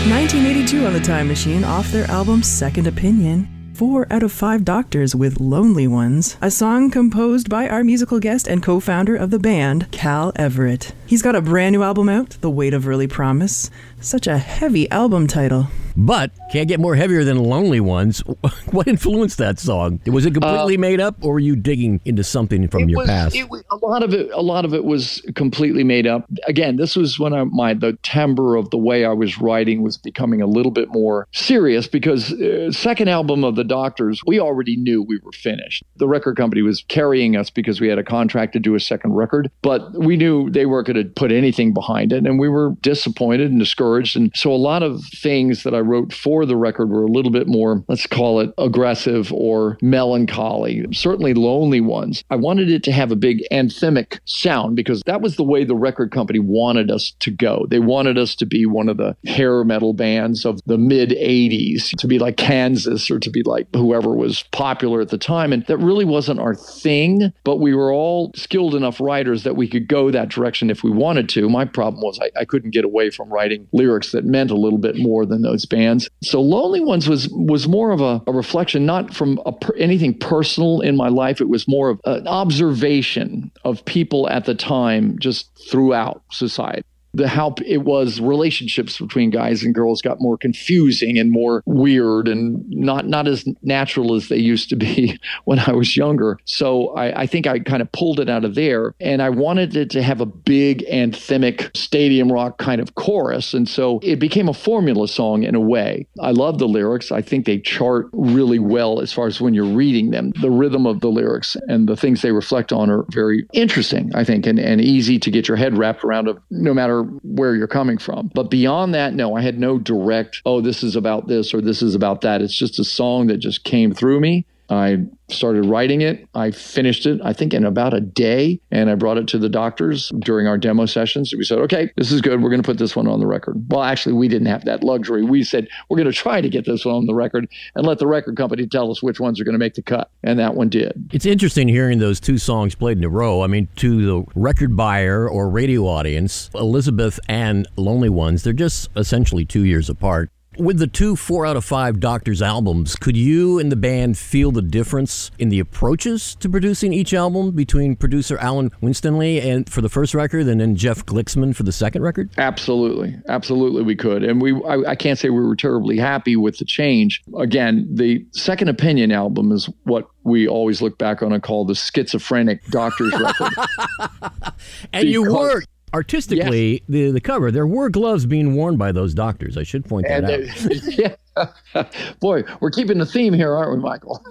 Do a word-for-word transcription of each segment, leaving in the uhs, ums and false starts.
nineteen eighty-two on the Time Machine, off their album Second Opinion. Four out of five doctors with Lonely Ones, a song composed by our musical guest and co-founder of the band, Cal Everett. He's got a brand new album out, The Weight of Early Promise. Such a heavy album title. But can't get more heavier than Lonely Ones. What influenced that song? Was it completely uh, made up, or were you digging into something from your was, past? It was, a lot of it, a lot of it was completely made up. Again, this was when I, my the timbre of the way I was writing was becoming a little bit more serious, because uh, second album of the Doctors, we already knew we were finished. The record company was carrying us because we had a contract to do a second record, but we knew they weren't going to put anything behind it, and we were disappointed and discouraged. And so a lot of things that I wrote for the record were a little bit more, let's call it aggressive or melancholy, certainly Lonely Ones. I wanted it to have a big anthemic sound because that was the way the record company wanted us to go. They wanted us to be one of the hair metal bands of the mid eighties, to be like Kansas or to be like whoever was popular at the time. And that really wasn't our thing, but we were all skilled enough writers that we could go that direction if we wanted to. My problem was I, I couldn't get away from writing lyrics that meant a little bit more than those bands. So Lonely Ones was was more of a, a reflection, not from a per, anything personal in my life. It was more of an observation of people at the time just throughout society. The how it was relationships between guys and girls got more confusing and more weird and not not as natural as they used to be when I was younger. So I, I think I kind of pulled it out of there, and I wanted it to have a big anthemic stadium rock kind of chorus. And so it became a formula song in a way. I love the lyrics. I think they chart really well as far as when you're reading them. The rhythm of the lyrics and the things they reflect on are very interesting, I think, and, and easy to get your head wrapped around, of no matter where you're coming from. But beyond that, no, I had no direct, oh, this is about this or this is about that. It's just a song that just came through me. I started writing it. I finished it, I think, in about a day, and I brought it to the Doctors during our demo sessions. We said, okay, this is good. We're going to put this one on the record. Well, actually, we didn't have that luxury. We said, we're going to try to get this one on the record and let the record company tell us which ones are going to make the cut. And that one did. It's interesting hearing those two songs played in a row. I mean, to the record buyer or radio audience, Elizabeth and Lonely Ones, they're just essentially two years apart. With the two four out of five Doctors albums, could you and the band feel the difference in the approaches to producing each album between producer Alan Winstanley and for the first record and then Jeff Glicksman for the second record? Absolutely. Absolutely we could. And we I, I can't say we were terribly happy with the change. Again, the Second Opinion album is what we always look back on and call the schizophrenic Doctors record. And because- you were... Artistically, yes. the, the cover, there were gloves being worn by those doctors. I should point that and, out. Uh, yeah. Boy, we're keeping the theme here, aren't we, Michael?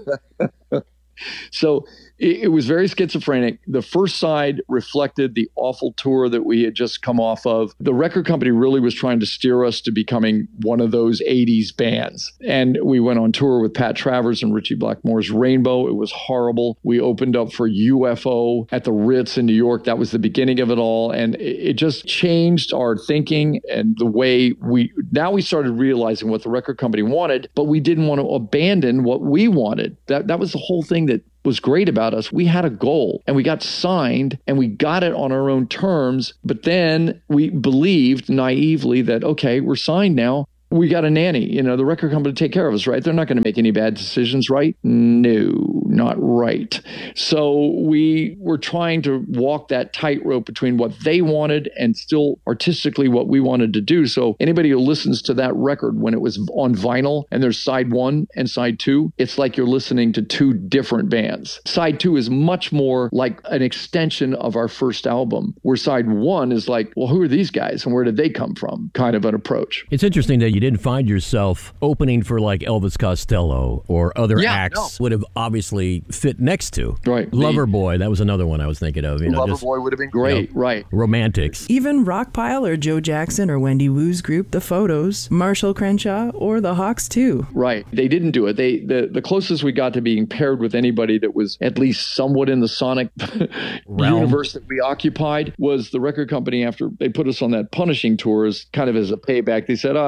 So it, it was very schizophrenic. The first side reflected the awful tour that we had just come off of. The record company really was trying to steer us to becoming one of those eighties bands. And we went on tour with Pat Travers and Ritchie Blackmore's Rainbow. It was horrible. We opened up for U F O at the Ritz in New York. That was the beginning of it all. And it, it just changed our thinking and the way we, now we started realizing what the record company wanted, but we didn't want to abandon what we wanted. That, that was the whole thing that was great about us. We had a goal and we got signed and we got it on our own terms. But then we believed naively that, okay, we're signed now. We got a nanny, you know, the record company to take care of us, right? They're not going to make any bad decisions, right? No, not right. So we were trying to walk that tightrope between what they wanted and still artistically what we wanted to do. So anybody who listens to that record when it was on vinyl and there's side one and side two, it's like you're listening to two different bands. Side two is much more like an extension of our first album, where side one is like, well, who are these guys and where did they come from? Kind of an approach. It's interesting that you didn't find yourself opening for like Elvis Costello or other yeah, acts no. would have obviously fit next to. Right. Loverboy, that was another one I was thinking of. You know, Loverboy would have been great, you know, right. Romantics. Even Rockpile or Joe Jackson or Wendy Wu's group, The Photos, Marshall Crenshaw, or The Hawks too. Right. They didn't do it. They the, the closest we got to being paired with anybody that was at least somewhat in the sonic universe that we occupied was the record company. After they put us on that Punishing tour as kind of as a payback, they said, oh, okay, guys,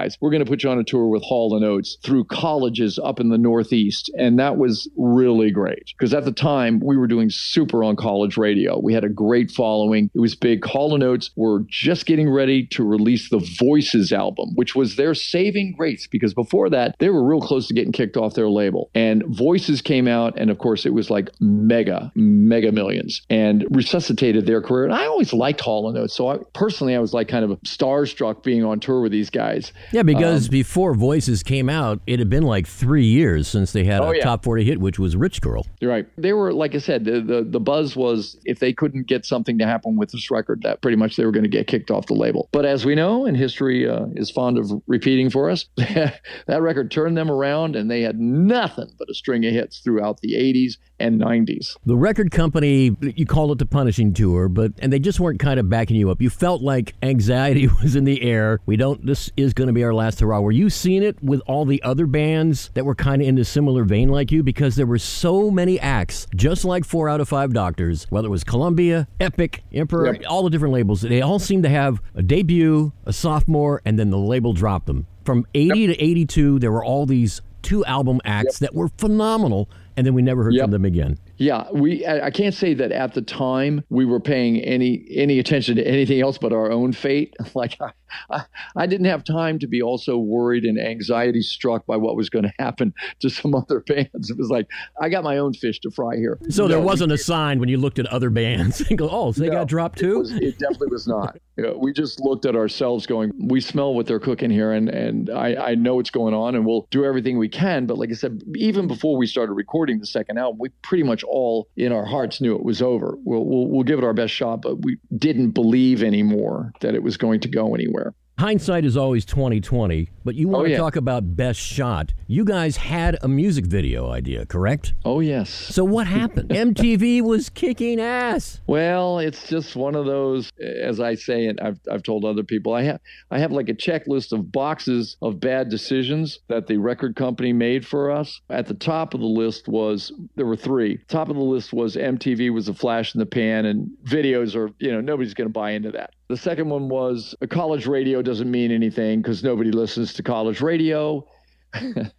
guys, we're going to put you on a tour with Hall and Oates through colleges up in the Northeast. And that was really great because at the time we were doing super on college radio. We had a great following. It was big. Hall and Oates were just getting ready to release the Voices album, which was their saving grace because before that, they were real close to getting kicked off their label. And Voices came out, and of course, it was like mega, mega millions and resuscitated their career. And I always liked Hall and Oates. So I, personally, I was like kind of starstruck being on tour with these guys. Yeah, because um, before Voices came out, it had been like three years since they had oh, a yeah. top forty hit, which was Rich Girl. You're right. They were, like I said, the, the, the buzz was if they couldn't get something to happen with this record, that pretty much they were going to get kicked off the label. But as we know, and history uh, is fond of repeating for us, that record turned them around and they had nothing but a string of hits throughout the eighties and nineties. The record company, you call it the punishing tour, but and they just weren't kind of backing you up. You felt like anxiety was in the air. We don't, this is going to be our last hurrah. Were you seeing it with all the other bands that were kind of in a similar vein like you? Because there were so many acts, just like Four Out of Five Doctors, whether it was Columbia, Epic, Emperor, yep. all the different labels. They all seemed to have a debut, a sophomore, and then the label dropped them. From eighty yep. to eighty-two, there were all these two album acts yep. that were phenomenal, and then we never heard yep. from them again. Yeah, we. I can't say that at the time we were paying any any attention to anything else but our own fate. Like I, I, I didn't have time to be also worried and anxiety struck by what was going to happen to some other bands. It was like I got my own fish to fry here. So no, there wasn't a sign when you looked at other bands and go, "Oh, so they no, got dropped too." It, was, it definitely was not. You know, we just looked at ourselves, going, "We smell what they're cooking here, and and I, I know what's going on, and we'll do everything we can." But like I said, even before we started recording the second album, we pretty much all in our hearts knew it was over. We'll, we'll we'll give it our best shot, but we didn't believe anymore that it was going to go anywhere. Hindsight is always twenty twenty, but you want oh, to yeah. talk about best shot. You guys had a music video idea, correct? Oh, yes. So what happened? M T V was kicking ass. Well, it's just one of those, as I say, and I've I've told other people, I have I have like a checklist of boxes of bad decisions that the record company made for us. At the top of the list was, there were three. Top of the list was M T V was a flash in the pan, and videos are, you know, nobody's going to buy into that. The second one was a college radio doesn't mean anything because nobody listens to college radio. And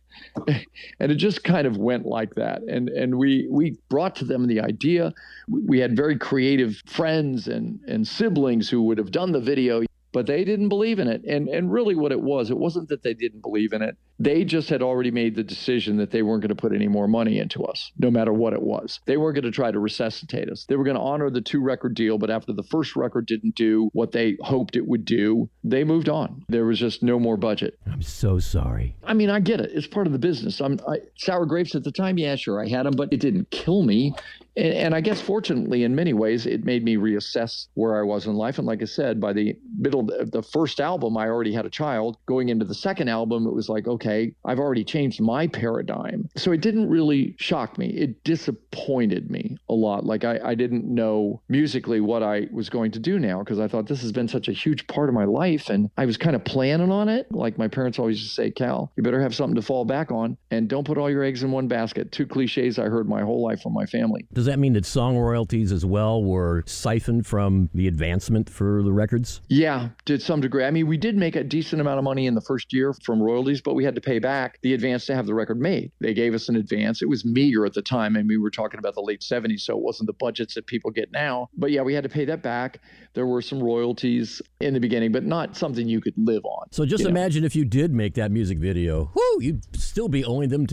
it just kind of went like that. And and we we brought to them the idea. We had very creative friends and, and siblings who would have done the video, but they didn't believe in it. And and really what it was, it wasn't that they didn't believe in it. They just had already made the decision that they weren't going to put any more money into us, no matter what it was. They weren't going to try to resuscitate us. They were going to honor the two record deal, but after the first record didn't do what they hoped it would do, they moved on. There was just no more budget. I'm so sorry. I mean, I get it. It's part of the business. I'm I, sour grapes at the time. Yeah, sure, I had them, but it didn't kill me. And, and I guess, fortunately, in many ways, it made me reassess where I was in life. And like I said, by the middle of the first album, I already had a child. Going into the second album, it was like, okay, I've already changed my paradigm. So it didn't really shock me. It disappointed me a lot. Like I, I didn't know musically what I was going to do now because I thought this has been such a huge part of my life. And I was kind of planning on it. Like my parents always used to say, Cal, you better have something to fall back on and don't put all your eggs in one basket. Two cliches I heard my whole life from my family. Does that mean that song royalties as well were siphoned from the advancement for the records? Yeah, to some degree. I mean, we did make a decent amount of money in the first year from royalties, but we had to pay back the advance to have the record made. They gave us an advance. It was meager at the time, and we were talking about the late seventies, so it wasn't the budgets that people get now. But yeah, we had to pay that back. There were some royalties in the beginning, but not something you could live on. So just imagine know? if you did make that music video, whoo, you'd still be owing them to